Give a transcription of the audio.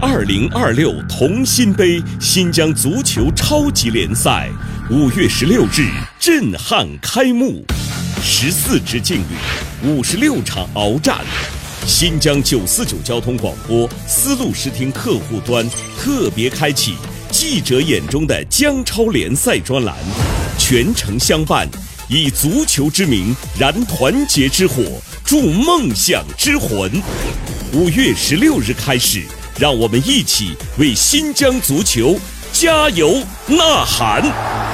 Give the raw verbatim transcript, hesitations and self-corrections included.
二零二六同心杯新疆足球超级联赛五月十六日震撼开幕，十四支劲旅，五十六场鏖战。新疆九四九交通广播丝路视听客户端特别开启记者眼中的疆超联赛专栏，全程相伴，以足球之名燃团结之火，助梦想之魂。五月十六日开始，让我们一起为新疆足球加油呐喊！